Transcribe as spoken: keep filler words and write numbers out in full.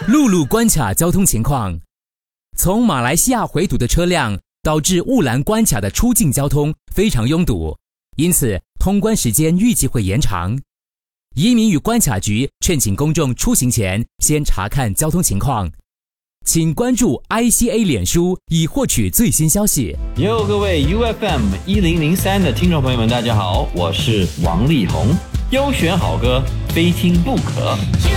陆路关卡交通情况，从马来西亚回堵的车辆导致雾兰关卡的出境交通非常拥堵，因此通关时间预计会延长。移民与关卡局劝请公众出行前先查看交通情况。请关注 I C A 脸书以获取最新消息。 哟，各位 U F M 一零零三的听众朋友们，大家好，我是王力宏，优选好歌，非听不可。